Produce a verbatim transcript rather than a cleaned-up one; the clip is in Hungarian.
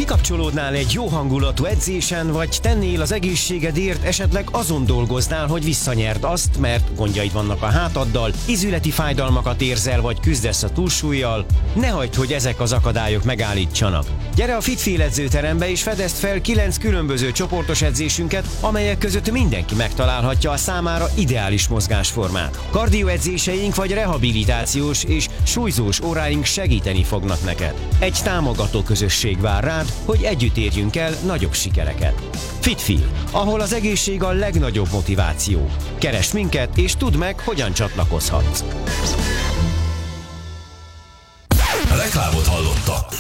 Kikapcsolódnál egy jó hangulatú edzésen, vagy tennél az egészségedért, esetleg azon dolgoznál, hogy visszanyerd azt, mert gondjaid vannak a hátaddal, izületi fájdalmakat érzel, vagy küzdesz a túlsúllyal? Ne hagyd, hogy ezek az akadályok megállítsanak. Gyere a Fitfeel edzőterembe és fedezd fel kilenc különböző csoportos edzésünket, amelyek között mindenki megtalálhatja a számára ideális mozgásformát. Kardioedzéseink vagy rehabilitációs és súlyzós óráink segíteni fognak neked. Egy támogató közösség vár rád, hogy együtt érjünk el nagyobb sikereket. Fitfeel, ahol az egészség a legnagyobb motiváció. Keresd minket és tudd meg, hogyan csatlakozhatsz. Reklámot hallottak.